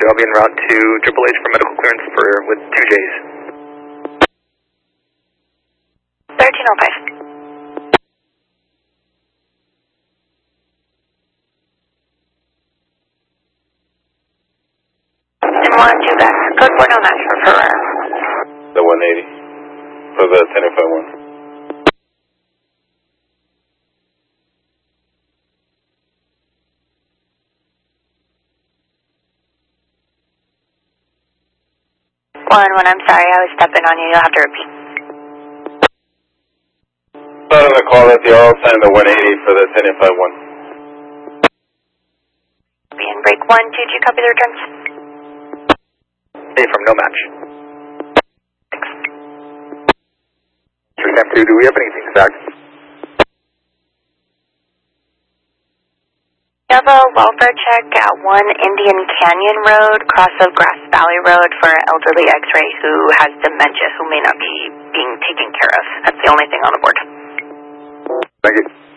I'll be en route to Triple H for medical clearance with 2Js. 1305. And 1-2 back. Code 4 no match for Ferrara. The 180 for the 1051. When I'm sorry, I was stepping on you. You'll have to repeat. Starting the call at the RL sign, the 180 for the 1051. Be in break 1, 2, do you copy the returns? A from no match. 3 2, do we have anything stacked? We have a welfare check at 1 Indian Canyon Road, cross of Grass Valley Road for an elderly x-ray who has dementia, who may not be being taken care of. That's the only thing on the board. Thank you.